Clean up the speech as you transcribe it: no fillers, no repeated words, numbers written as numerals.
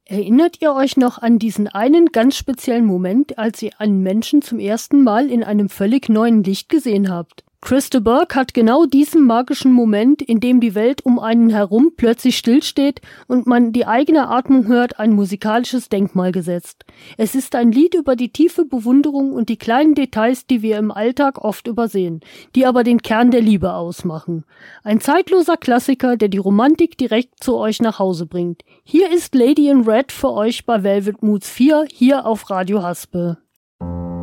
Erinnert ihr euch noch an diesen einen ganz speziellen Moment, als ihr einen Menschen zum ersten Mal in einem völlig neuen Licht gesehen habt? Chris de Burgh hat genau diesen magischen Moment, in dem die Welt um einen herum plötzlich stillsteht und man die eigene Atmung hört, ein musikalisches Denkmal gesetzt. Es ist ein Lied über die tiefe Bewunderung und die kleinen Details, die wir im Alltag oft übersehen, die aber den Kern der Liebe ausmachen. Ein zeitloser Klassiker, der die Romantik direkt zu euch nach Hause bringt. Hier ist Lady in Red für euch bei Velvet Moods 4, hier auf Radio Haspe.